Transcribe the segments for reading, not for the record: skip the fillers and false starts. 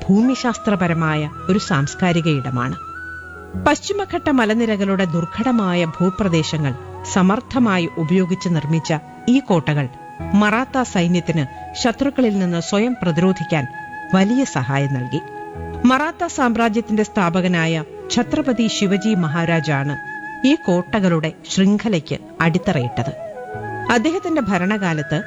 ഭൂമിശാസ്ത്രപരമായ ഒരു സാംസ്കാരിക ഇടമാണ്. പശ്ചിമഘട്ട മലനിരകളുടെ ദുർഘടമായ ഭൂപ്രദേശങ്ങൾ സമർത്ഥമായി ഉപയോഗിച്ച് നിർമ്മിച്ച ഈ കോട്ടകൾ മറാത്ത സൈന്യത്തിന് ശത്രുക്കളിൽ നിന്ന് സ്വയം പ്രതിരോധിക്കാൻ വലിയ സഹായം നൽകി. മറാത്ത സാമ്രാജ്യത്തിന്റെ സ്ഥാപകനായ ഛത്രപതി ശിവജി മഹാരാജാണ് ഈ കോട്ടകളുടെ ശൃംഖലയ്ക്ക് അടിത്തറയിട്ടത്. അദ്ദേഹത്തിന്റെ ഭരണകാലത്ത്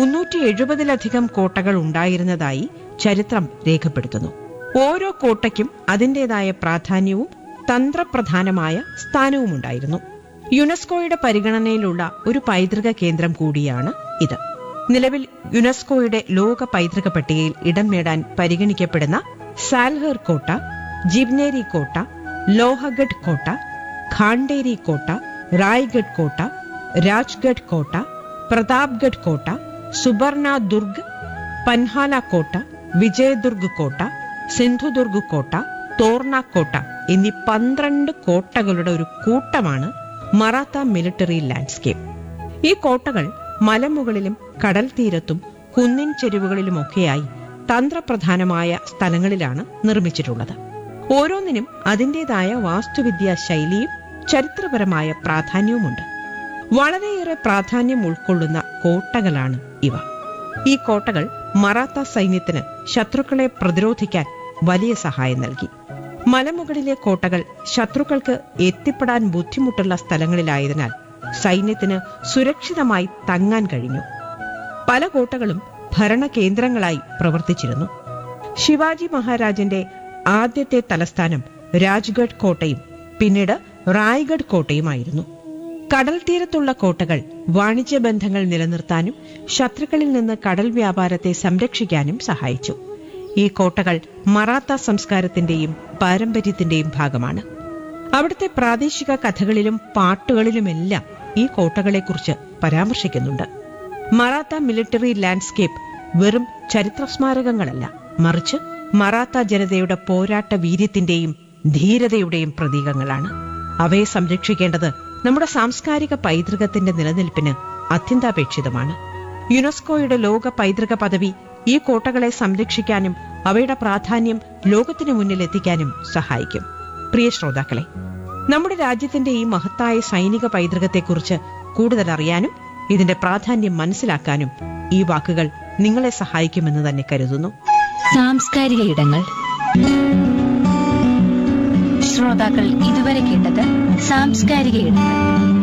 370-ലധികം കോട്ടകൾ ഉണ്ടായിരുന്നതായി ചരിത്രം രേഖപ്പെടുത്തുന്നു. ഓരോ കോട്ടയ്ക്കും അതിന്റേതായ പ്രാധാന്യവും തന്ത്രപ്രധാനമായ സ്ഥാനവുമുണ്ടായിരുന്നു. യുനെസ്കോയുടെ പരിഗണനയിലുള്ള ഒരു പൈതൃക കേന്ദ്രം കൂടിയാണ് ഇത്. നിലവിൽ യുനെസ്കോയുടെ ലോക പൈതൃക പട്ടികയിൽ ഇടം നേടാൻ പരിഗണിക്കപ്പെടുന്ന സാൽഹർ കോട്ട, ജിവ്നേരി കോട്ട, ലോഹഗഡ് കോട്ട, ഖാണ്ടേരി കോട്ട, റായ്ഗഡ് കോട്ട, രാജ്ഗഡ് കോട്ട, പ്രതാപ്ഗഡ് കോട്ട, സുബർണ ദുർഗ്, പൻഹാല കോട്ട, വിജയദുർഗ് കോട്ട, സിന്ധുദുർഗ് കോട്ട, തോർണ കോട്ട എന്നീ 12 കോട്ടകളുടെ ഒരു കൂട്ടമാണ് മറാത്ത മിലിറ്ററി ലാൻഡ്സ്കേപ്പ്. ഈ കോട്ടകൾ മലമുകളിലും കടൽ തീരത്തും കുന്നിൻ ചെരുവുകളിലുമൊക്കെയായി തന്ത്രപ്രധാനമായ സ്ഥലങ്ങളിലാണ് നിർമ്മിച്ചിട്ടുള്ളത്. ഓരോന്നിനും അതിന്റേതായ വാസ്തുവിദ്യാ ശൈലിയും ചരിത്രപരമായ പ്രാധാന്യവുമുണ്ട്. വളരെയേറെ പ്രാധാന്യം ഉൾക്കൊള്ളുന്ന കോട്ടകളാണ് ഇവ. ഈ കോട്ടകൾ മറാത്ത സൈന്യത്തിന് ശത്രുക്കളെ പ്രതിരോധിക്കാൻ വലിയ സഹായം നൽകി. മലമുകളിലെ കോട്ടകൾ ശത്രുക്കൾക്ക് എത്തിപ്പെടാൻ ബുദ്ധിമുട്ടുള്ള സ്ഥലങ്ങളിലായതിനാൽ സൈന്യത്തിന് സുരക്ഷിതമായി തങ്ങാൻ കഴിഞ്ഞു. പല കോട്ടകളും ഭരണകേന്ദ്രങ്ങളായി പ്രവർത്തിച്ചിരുന്നു. ശിവാജി മഹാരാജന്റെ ആദ്യത്തെ തലസ്ഥാനം രാജ്ഗഡ് കോട്ടയും പിന്നീട് റായ്ഗഡ് കോട്ടയുമായിരുന്നു. കടൽ തീരത്തുള്ള കോട്ടകൾ വാണിജ്യ ബന്ധങ്ങൾ നിലനിർത്താനും ശത്രുക്കളിൽ നിന്ന് കടൽ വ്യാപാരത്തെ സംരക്ഷിക്കാനും സഹായിച്ചു. ഈ കോട്ടകൾ മറാത്ത സംസ്കാരത്തിന്റെയും പാരമ്പര്യത്തിന്റെയും ഭാഗമാണ്. അവിടുത്തെ പ്രാദേശിക കഥകളിലും പാട്ടുകളിലുമെല്ലാം ഈ കോട്ടകളെക്കുറിച്ച് പരാമർശിക്കുന്നുണ്ട്. മറാത്ത മിലിറ്ററി ലാൻഡ്സ്കേപ്പ് വെറും ചരിത്ര സ്മാരകങ്ങളല്ല, മറിച്ച് മറാത്ത ജനതയുടെ പോരാട്ട വീര്യത്തിന്റെയും ധീരതയുടെയും പ്രതീകങ്ങളാണ്. അവയെ സംരക്ഷിക്കേണ്ടത് നമ്മുടെ സാംസ്കാരിക പൈതൃകത്തിന്റെ നിലനിൽപ്പിന് അത്യന്താപേക്ഷിതമാണ്. യുനെസ്കോയുടെ ലോക പൈതൃക പദവി ഈ കോട്ടകളെ സംരക്ഷിക്കാനും അവയുടെ പ്രാധാന്യം ലോകത്തിനു മുന്നിൽ എത്തിക്കാനും സഹായിക്കും. പ്രിയ ശ്രോതാക്കളെ, നമ്മുടെ രാജ്യത്തിന്റെ ഈ മഹത്തായ സൈനിക പൈതൃകത്തെക്കുറിച്ച് കൂടുതൽ അറിയാനും ഇതിന്റെ പ്രാധാന്യം മനസ്സിലാക്കാനും ഈ വാക്കുകൾ നിങ്ങളെ സഹായിക്കുമെന്ന് തന്നെ കരുതുന്നു. സാംസ്കാരിക ഇടങ്ങൾ. ശ്രോതാക്കൾ ഇതുവരെ കേട്ടത് സാംസ്കാരിക ഇടങ്ങൾ.